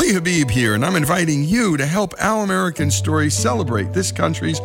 Ali Habib here, and I'm inviting you to help Our American Stories celebrate this country's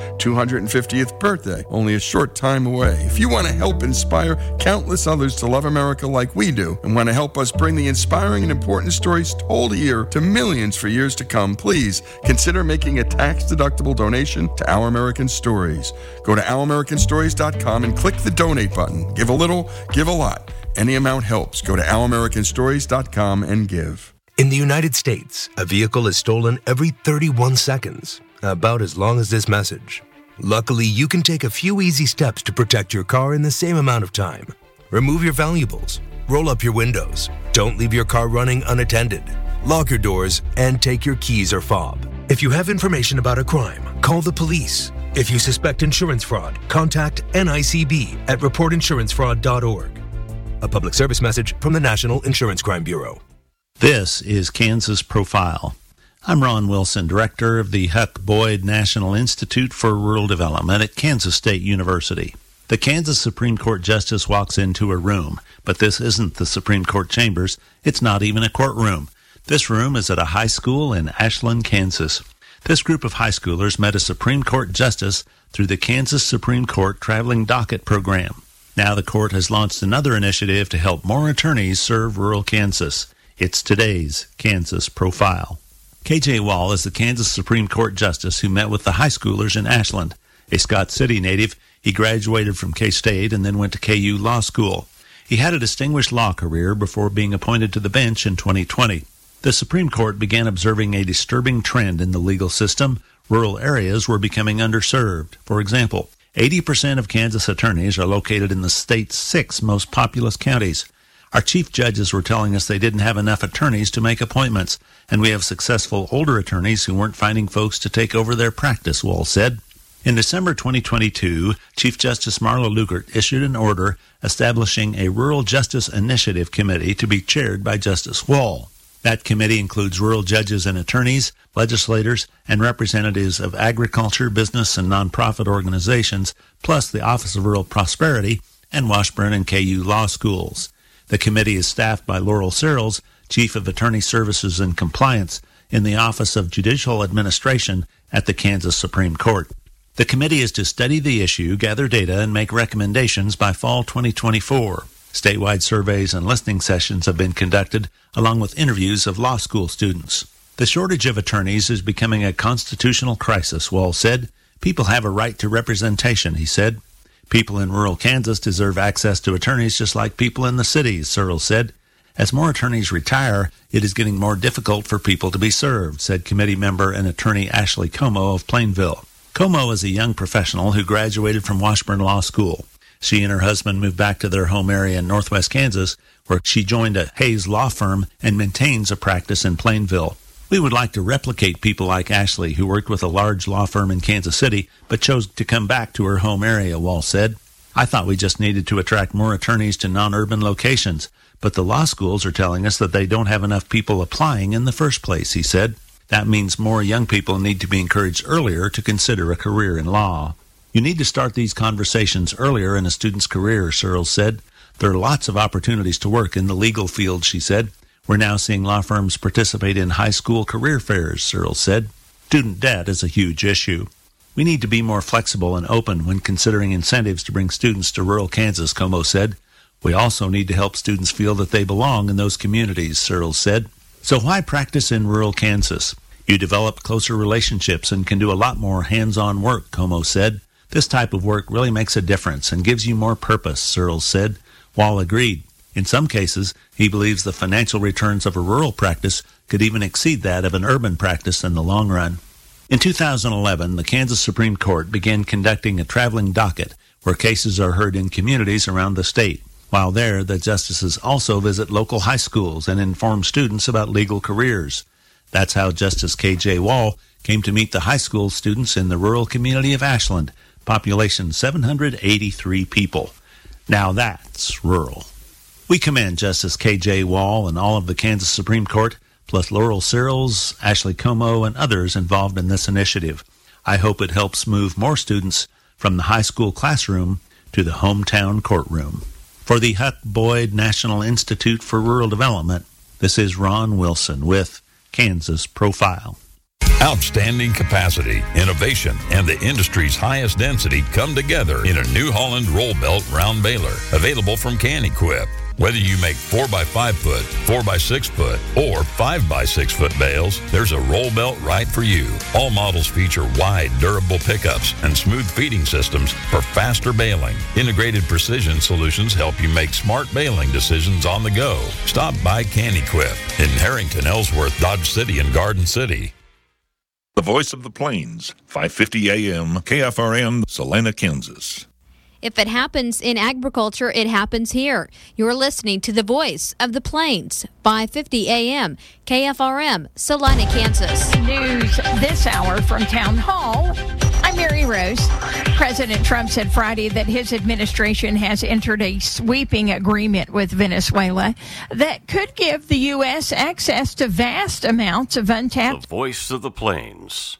250th birthday, only a short time away. If you want to help inspire countless others to love America like we do, and want to help us bring the inspiring and important stories told here to millions for years to come, please consider making a tax-deductible donation to Our American Stories. Go to OurAmericanStories.com and click the donate button. Give a little, give a lot. Any amount helps. Go to OurAmericanStories.com and give. In the United States, a vehicle is stolen every 31 seconds, about as long as this message. Luckily, you can take a few easy steps to protect your car in the same amount of time. Remove your valuables, roll up your windows, don't leave your car running unattended, lock your doors, and take your keys or fob. If you have information about a crime, call the police. If you suspect insurance fraud, contact NICB at reportinsurancefraud.org. A public service message from the National Insurance Crime Bureau. This is Kansas Profile. I'm Ron Wilson, director of the Huck Boyd National Institute for Rural Development at Kansas State University. The Kansas Supreme Court justice walks into a room, but this isn't the Supreme Court chambers. It's not even a courtroom. This room is at a high school in Ashland, Kansas. This group of high schoolers met a Supreme Court justice through the Kansas Supreme Court Traveling Docket Program. Now the court has launched another initiative to help more attorneys serve rural Kansas. It's today's Kansas Profile. KJ Wall is the Kansas Supreme Court Justice who met with the high schoolers in Ashland. A Scott City native, he graduated from K-State and then went to KU Law School. He had a distinguished law career before being appointed to the bench in 2020. The Supreme Court began observing a disturbing trend in the legal system. Rural areas were becoming underserved. For example, 80% of Kansas attorneys are located in the state's 6 most populous counties. Our chief judges were telling us they didn't have enough attorneys to make appointments, and we have successful older attorneys who weren't finding folks to take over their practice, Wall said. In December 2022, Chief Justice Marla Lugert issued an order establishing a Rural Justice Initiative Committee to be chaired by Justice Wall. That committee includes rural judges and attorneys, legislators, and representatives of agriculture, business, and nonprofit organizations, plus the Office of Rural Prosperity and Washburn and KU Law Schools. The committee is staffed by Laurel Searles, Chief of Attorney Services and Compliance in the Office of Judicial Administration at the Kansas Supreme Court. The committee is to study the issue, gather data, and make recommendations by fall 2024. Statewide surveys and listening sessions have been conducted, along with interviews of law school students. The shortage of attorneys is becoming a constitutional crisis, Wall said. People have a right to representation, he said. People in rural Kansas deserve access to attorneys just like people in the cities, Searles said. As more attorneys retire, it is getting more difficult for people to be served, said committee member and attorney Ashley Como of Plainville. Como is a young professional who graduated from Washburn Law School. She and her husband moved back to their home area in northwest Kansas, where she joined a Hayes law firm and maintains a practice in Plainville. We would like to replicate people like Ashley, who worked with a large law firm in Kansas City, but chose to come back to her home area, Wall said. I thought we just needed to attract more attorneys to non-urban locations, but the law schools are telling us that they don't have enough people applying in the first place, he said. That means more young people need to be encouraged earlier to consider a career in law. You need to start these conversations earlier in a student's career, Searles said. There are lots of opportunities to work in the legal field, she said. We're now seeing law firms participate in high school career fairs, Searles said. Student debt is a huge issue. We need to be more flexible and open when considering incentives to bring students to rural Kansas, Como said. We also need to help students feel that they belong in those communities, Searles said. So why practice in rural Kansas? You develop closer relationships and can do a lot more hands-on work, Como said. This type of work really makes a difference and gives you more purpose, Searles said. Wall agreed. In some cases, he believes the financial returns of a rural practice could even exceed that of an urban practice in the long run. In 2011, the Kansas Supreme Court began conducting a traveling docket where cases are heard in communities around the state. While there, the justices also visit local high schools and inform students about legal careers. That's how Justice K.J. Wall came to meet the high school students in the rural community of Ashland, population 783 people. Now that's rural. We commend Justice K.J. Wall and all of the Kansas Supreme Court, plus Laurel Searles, Ashley Como, and others involved in this initiative. I hope it helps move more students from the high school classroom to the hometown courtroom. For the Huck Boyd National Institute for Rural Development, this is Ron Wilson with Kansas Profile. Outstanding capacity, innovation, and the industry's highest density come together in a New Holland roll belt round baler, available from Can-Equip. Whether you make 4x5 foot, 4x6 foot, or 5x6 foot bales, there's a roll belt right for you. All models feature wide, durable pickups and smooth feeding systems for faster baling. Integrated precision solutions help you make smart baling decisions on the go. Stop by Can-Equip in Harrington, Ellsworth, Dodge City, and Garden City. The Voice of the Plains, 550 AM, KFRN, Salina, Kansas. If it happens in agriculture, it happens here. You're listening to the Voice of the Plains, 550 AM, KFRM, Salina, Kansas. News this hour from Town Hall. I'm Mary Rose. President Trump said Friday that his administration has entered a sweeping agreement with Venezuela that could give the U.S. access to vast amounts of untapped... The Voice of the Plains,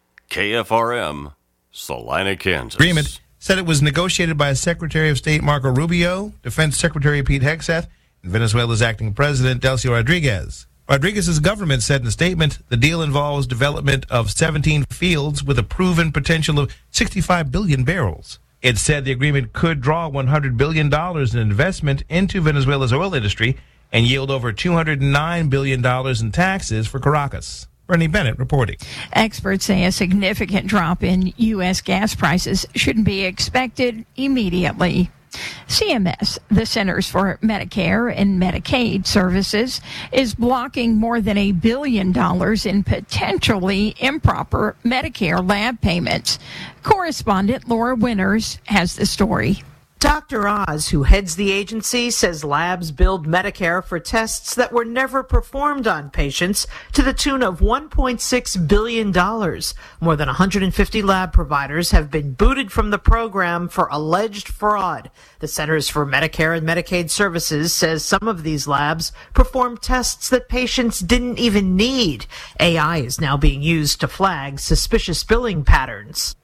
KFRM, Salina, Kansas. Agreement said it was negotiated by Secretary of State Marco Rubio, Defense Secretary Pete Hegseth, and Venezuela's acting president Delcy Rodriguez. Rodriguez's government said in a statement the deal involves development of 17 fields with a proven potential of 65 billion barrels. It said the agreement could draw $100 billion in investment into Venezuela's oil industry and yield over $209 billion in taxes for Caracas. Bernie Bennett reporting. Experts say a significant drop in U.S. gas prices shouldn't be expected immediately. CMS, the Centers for Medicare and Medicaid Services, is blocking more than $1 billion in potentially improper Medicare lab payments. Correspondent Laura Winters has the story. Dr. Oz, who heads the agency, says labs billed Medicare for tests that were never performed on patients to the tune of $1.6 billion. More than 150 lab providers have been booted from the program for alleged fraud. The Centers for Medicare and Medicaid Services says some of these labs perform tests that patients didn't even need. AI is now being used to flag suspicious billing patterns.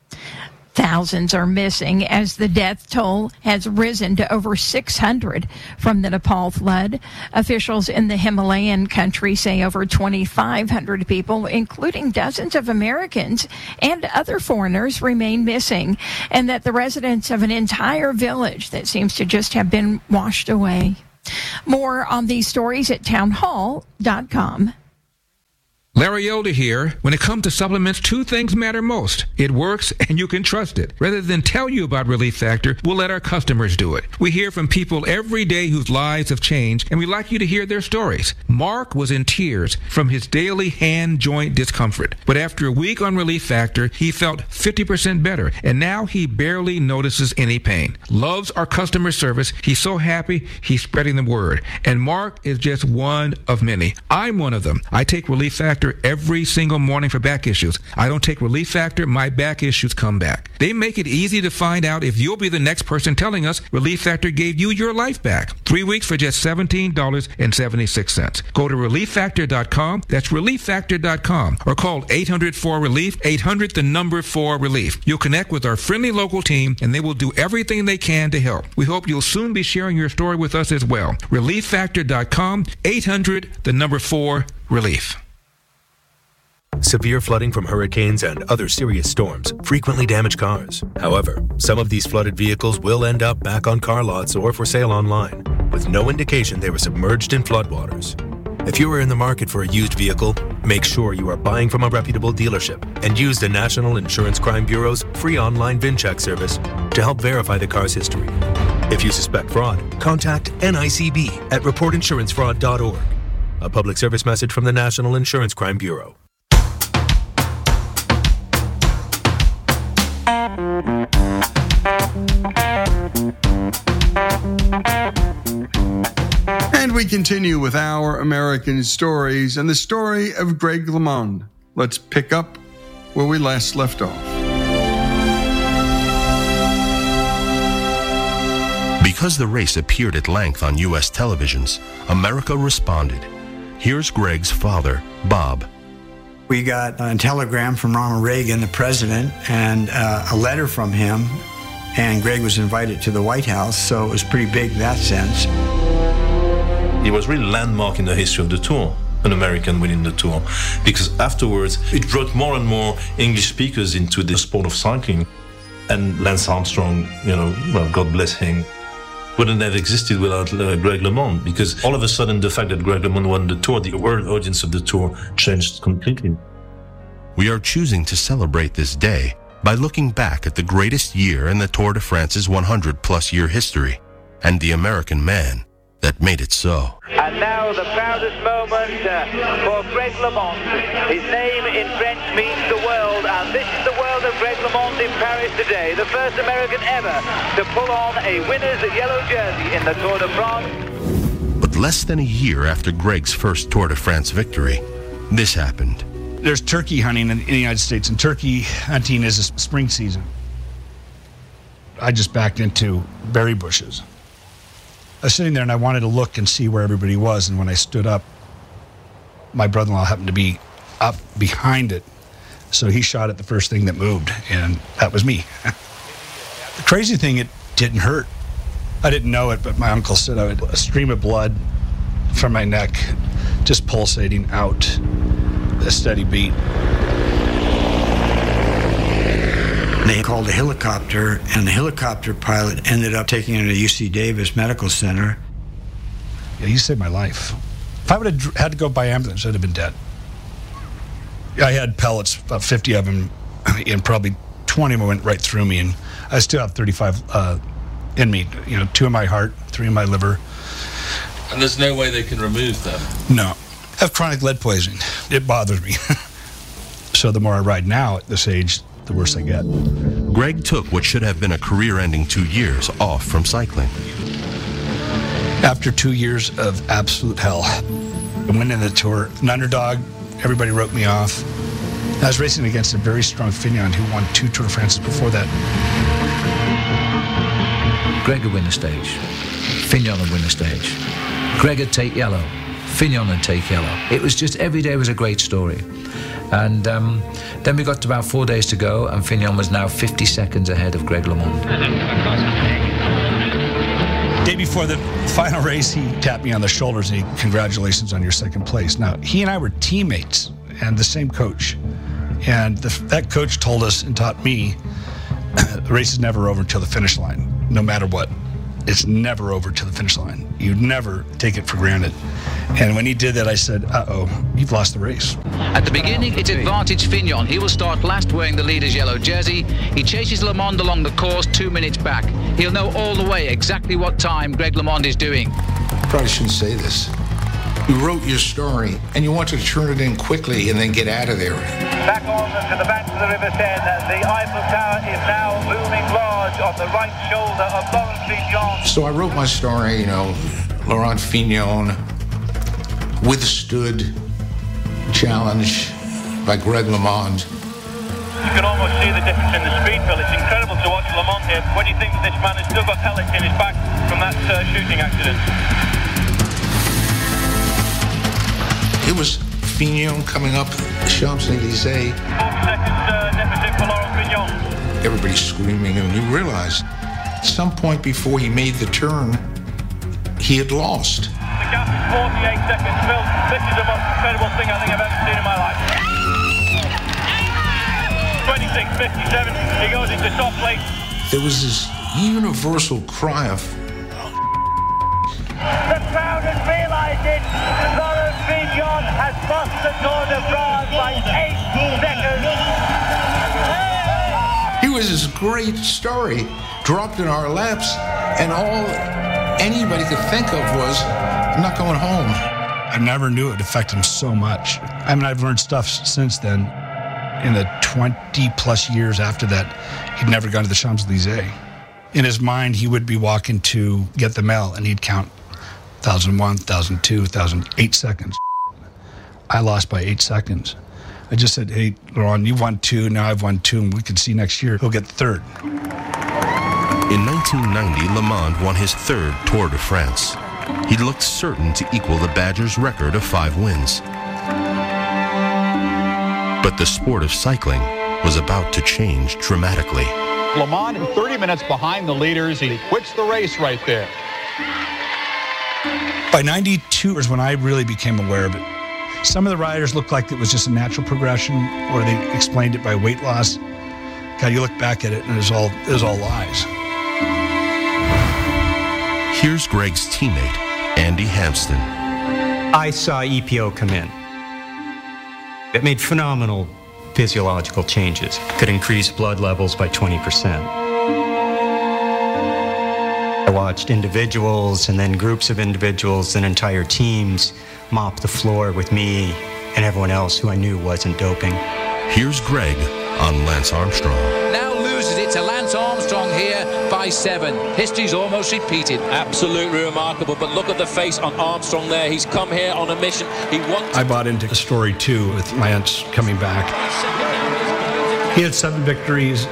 Thousands are missing as the death toll has risen to over 600 from the Nepal flood. Officials in the Himalayan country say over 2,500 people, including dozens of Americans and other foreigners, remain missing, and that the residents of an entire village that seems to just have been washed away. More on these stories at townhall.com. Larry Elder here. When it comes to supplements, two things matter most. It works and you can trust it. Rather than tell you about Relief Factor, we'll let our customers do it. We hear from people every day whose lives have changed, and we'd like you to hear their stories. Mark was in tears from his daily hand joint discomfort. But after a week on Relief Factor, he felt 50% better, and now he barely notices any pain. Loves our customer service. He's so happy, he's spreading the word. And Mark is just one of many. I'm one of them. I take Relief Factor every single morning for back issues. I don't take Relief Factor, my back issues come back. They make it easy to find out if you'll be the next person telling us Relief Factor gave you your life back. 3 weeks for just $17.76. Go to ReliefFactor.com. That's ReliefFactor.com. Or call 800-4RELIEF, 800-4RELIEF. You'll connect with our friendly local team, and they will do everything they can to help. We hope you'll soon be sharing your story with us as well. ReliefFactor.com, 800-4RELIEF. Severe flooding from hurricanes and other serious storms frequently damage cars. However, some of these flooded vehicles will end up back on car lots or for sale online, with no indication they were submerged in floodwaters. If you are in the market for a used vehicle, make sure you are buying from a reputable dealership and use the National Insurance Crime Bureau's free online VIN check service to help verify the car's history. If you suspect fraud, contact NICB at reportinsurancefraud.org. A public service message from the National Insurance Crime Bureau. And we continue with our American stories and the story of Greg LeMond. Let's pick up where we last left off. Because the race appeared at length on U.S. televisions, America responded. Here's Greg's father, Bob. We got a telegram from Ronald Reagan, the president, and a letter from him, and Greg was invited to the White House, so it was pretty big in that sense. It was really landmark in the history of the tour. an American winning the Tour, because afterwards it brought more and more English speakers into the sport of cycling. And Lance Armstrong, God bless him, wouldn't have existed without Greg LeMond, because all of a sudden the fact that Greg LeMond won the Tour, the world audience of the Tour changed completely. We are choosing to celebrate this day by looking back at the greatest year in the Tour de France's 100-plus year history and the American man that made it so. And now the proudest moment for Greg LeMond. His name in French means the world, and this is the world of Greg LeMond in Paris today, the first American ever to pull on a winner's yellow jersey in the Tour de France. But less than a year after Greg's first Tour de France victory, this happened. There's turkey hunting in the United States, and turkey hunting is a spring season. I just backed into berry bushes. I was sitting there and I wanted to look and see where everybody was, and when I stood up, my brother-in-law happened to be up behind it, so he shot at the first thing that moved, and that was me. The crazy thing, it didn't hurt. I didn't know it, but my uncle said I had a stream of blood from my neck just pulsating out, a steady beat. They called a helicopter, and the helicopter pilot ended up taking him to UC Davis Medical Center. Yeah, he saved my life. If I would have had to go by ambulance, I'd have been dead. I had pellets, about 50 of them, and probably 20 of them went right through me, and I still have 35 in me. 2 in my heart, 3 in my liver. And there's no way they can remove them? No. I have chronic lead poisoning. It bothers me. So the more I ride now at this age, the worse I get. Greg took what should have been a career-ending 2 years off from cycling. After 2 years of absolute hell, I went in the Tour, an underdog, everybody wrote me off. I was racing against a very strong Fignon who won 2 Tour de France before that. Greg would win the stage. Fignon would win the stage. Greg would take yellow. Fignon would take yellow. It was just, every day was a great story. And then we got to about 4 days to go, and Fignon was now 50 seconds ahead of Greg LeMond. Day before the final race, he tapped me on the shoulders and congratulations on your second place. Now, he and I were teammates and the same coach. And that coach told us and taught me, the race is never over until the finish line, no matter what. It's never over to the finish line. You never take it for granted. And when he did that, I said, uh-oh, you've lost the race. At the beginning, it's advantage Fignon. He will start last wearing the leader's yellow jersey. He chases LeMond along the course 2 minutes back. He'll know all the way exactly what time Greg LeMond is doing. Probably shouldn't say this. You wrote your story, and you wanted to turn it in quickly and then get out of there. Back on to the banks of the River Seine, the Eiffel Tower is now looming large on the right shoulder of Laurent Fignon. So I wrote my story, Laurent Fignon withstood challenge by Greg LeMond. You can almost see the difference in the speed, Phil. It's incredible to watch LeMond here when you think that this man has still got pellets in his back from that shooting accident. It was Fignon coming up Champs-Élysées. 40 seconds deficit for Laurent Fignon. Everybody's screaming, and you realize at some point before he made the turn, he had lost. The gap is 48 seconds, Phil. This is the most incredible thing I think I've ever seen in my life. 26:57, he goes into top place. There was this universal cry of... The crowd has realised it. Laurent Fignon has lost the Tour de France by 8 seconds. It was this great story dropped in our laps, and all anybody could think of was, I'm not going home. I never knew it would affect him so much. I mean, I've learned stuff since then. In the 20-plus years after that, he'd never gone to the Champs-Élysées. In his mind, he would be walking to get the mail, and he'd count 1,001, 1,002, 1,008 seconds. I lost by 8 seconds. I just said, hey, Laurent, you won 2, now I've won 2, and we can see next year who'll get third. In 1990, LeMond won his 3rd Tour de France. He looked certain to equal the Badgers' record of 5 wins. But the sport of cycling was about to change dramatically. LeMond 30 minutes behind the leaders. He quits the race right there. By 92 is when I really became aware of it. Some of the riders looked like it was just a natural progression, or they explained it by weight loss. God, you look back at it and it was all lies. Here's Greg's teammate, Andy Hampston. I saw EPO come in. It made phenomenal physiological changes. Could increase blood levels by 20%. I watched individuals and then groups of individuals and entire teams mop the floor with me and everyone else who I knew wasn't doping. Here's Greg on Lance Armstrong. Now loses it to Lance Armstrong here by 7. History's almost repeated. Absolutely remarkable, but look at the face on Armstrong there. He's come here on a mission. I bought into the story too with Lance coming back. He had 7 victories.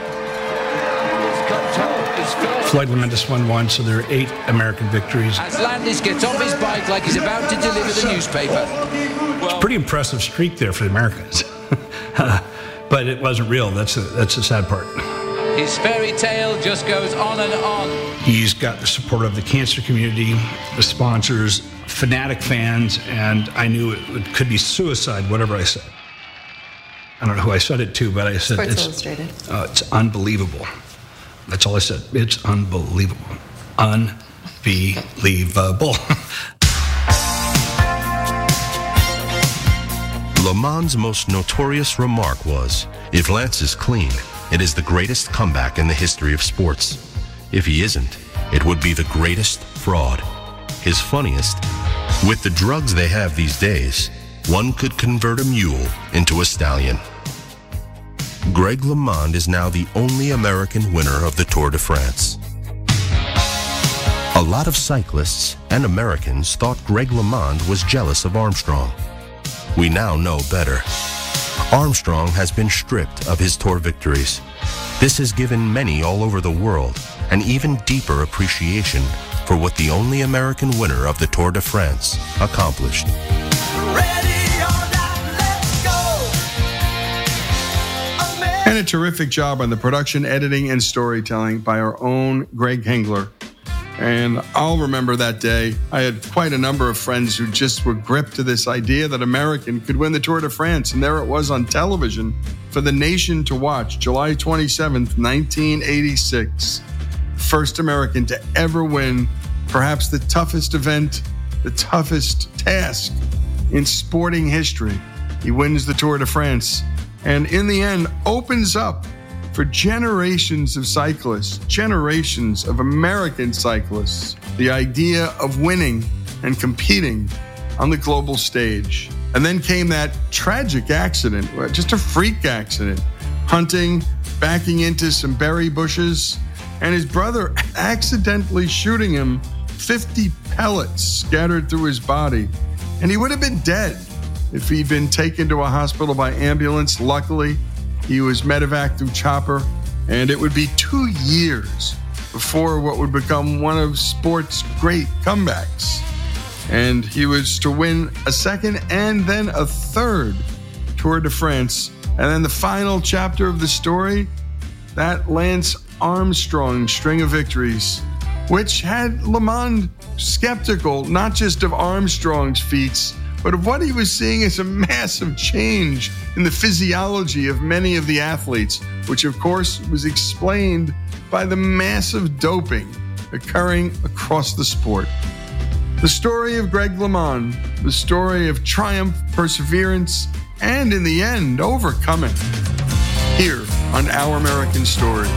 Floyd Landis won 1, so there are 8 American victories. As Landis gets off his bike like he's about to deliver the newspaper. It's a pretty impressive streak there for the Americans. But it wasn't real. That's the sad part. His fairy tale just goes on and on. He's got the support of the cancer community, the sponsors, fanatic fans, and I knew it could be suicide, whatever I said. I don't know who I said it to, but I said Sports Illustrated. It's unbelievable. That's all I said. It's unbelievable. Unbelievable. Le Mans' most notorious remark was, "If Lance is clean, it is the greatest comeback in the history of sports. If he isn't, it would be the greatest fraud." His funniest, "With the drugs they have these days, one could convert a mule into a stallion." Greg LeMond is now the only American winner of the Tour de France. A lot of cyclists and Americans thought Greg LeMond was jealous of Armstrong. We now know better. Armstrong has been stripped of his Tour victories. This has given many all over the world an even deeper appreciation for what the only American winner of the Tour de France accomplished. And a terrific job on the production, editing, and storytelling by our own Greg Hengler. And I'll remember that day. I had quite a number of friends who just were gripped to this idea that American could win the Tour de France. And there it was on television for the nation to watch, July 27th, 1986. First American to ever win perhaps the toughest event, the toughest task in sporting history. He wins the Tour de France. And in the end, opens up for generations of cyclists, generations of American cyclists, the idea of winning and competing on the global stage. And then came that tragic accident, just a freak accident, hunting, backing into some berry bushes, and his brother accidentally shooting him 50 pellets scattered through his body. And he would have been dead if he'd been taken to a hospital by ambulance. Luckily, he was medevac through chopper, and it would be 2 years before what would become one of sport's great comebacks. And he was to win a second and then a third Tour de France. And then the final chapter of the story, that Lance Armstrong string of victories, which had LeMond skeptical, not just of Armstrong's feats, but of what he was seeing as a massive change in the physiology of many of the athletes, which of course was explained by the massive doping occurring across the sport. The story of Greg LeMond, the story of triumph, perseverance, and in the end, overcoming, here on Our American Stories.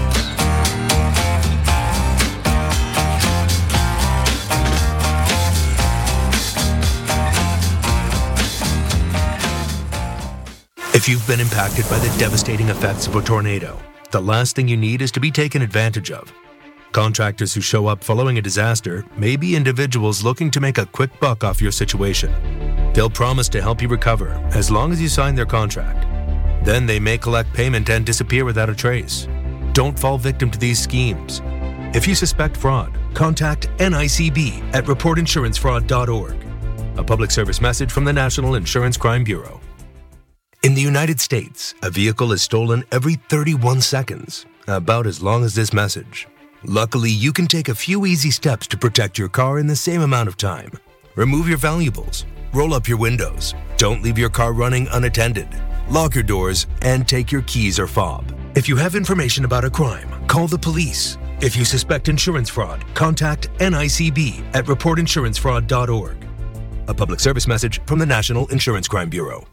If you've been impacted by the devastating effects of a tornado, the last thing you need is to be taken advantage of. Contractors who show up following a disaster may be individuals looking to make a quick buck off your situation. They'll promise to help you recover as long as you sign their contract. Then they may collect payment and disappear without a trace. Don't fall victim to these schemes. If you suspect fraud, contact NICB at reportinsurancefraud.org. A public service message from the National Insurance Crime Bureau. In the United States, a vehicle is stolen every 31 seconds, about as long as this message. Luckily, you can take a few easy steps to protect your car in the same amount of time. Remove your valuables, roll up your windows. Don't leave your car running unattended. Lock your doors and take your keys or fob. If you have information about a crime, call the police. If you suspect insurance fraud, contact NICB at reportinsurancefraud.org. A public service message from the National Insurance Crime Bureau.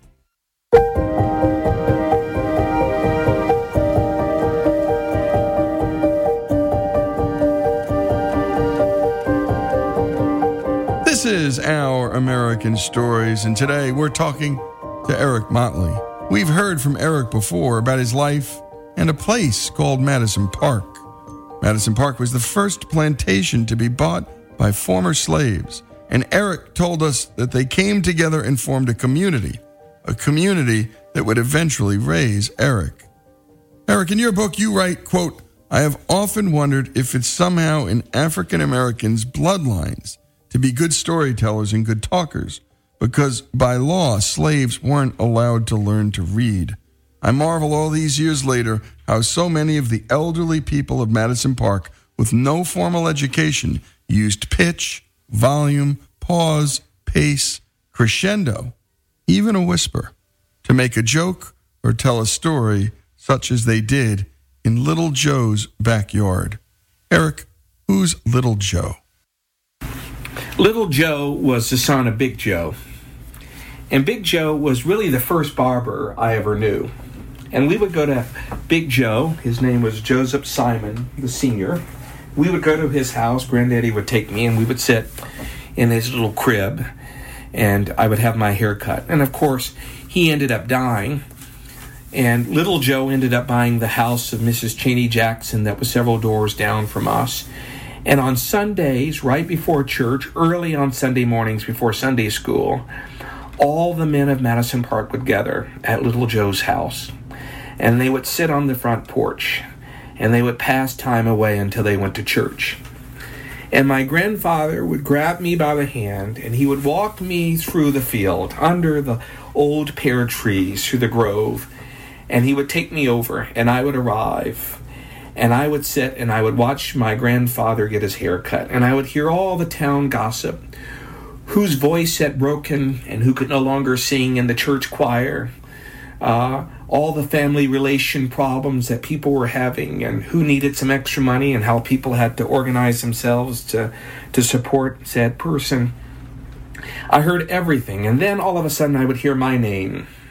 This is Our American Stories, and today we're talking to Eric Motley. We've heard from Eric before about his life and a place called Madison Park. Madison Park was the first plantation to be bought by former slaves, and Eric told us that they came together and formed a community that would eventually raise Eric. Eric, in your book, you write, quote, "I have often wondered if it's somehow in African Americans' bloodlines to be good storytellers and good talkers, because by law, slaves weren't allowed to learn to read. I marvel all these years later how so many of the elderly people of Madison Park with no formal education used pitch, volume, pause, pace, crescendo, even a whisper, to make a joke or tell a story such as they did in Little Joe's backyard." Eric, who's Little Joe? Little Joe was the son of Big Joe. And Big Joe was really the first barber I ever knew. And we would go to Big Joe. His name was Joseph Simon, the senior. We would go to his house. Granddaddy would take me, and we would sit in his little crib, and I would have my hair cut. And, of course, he ended up dying. And Little Joe ended up buying the house of Mrs. Cheney Jackson that was several doors down from us. And on Sundays, right before church, early on Sunday mornings before Sunday school, all the men of Madison Park would gather at Little Joe's house. And they would sit on the front porch, and they would pass time away until they went to church. And my grandfather would grab me by the hand, and he would walk me through the field, under the old pear trees, through the grove, and he would take me over, and I would arrive. And I would sit and I would watch my grandfather get his hair cut. And I would hear all the town gossip, whose voice had broken and who could no longer sing in the church choir, all the family relation problems that people were having, and who needed some extra money, and how people had to organize themselves to support said person. I heard everything, and then all of a sudden I would hear my name.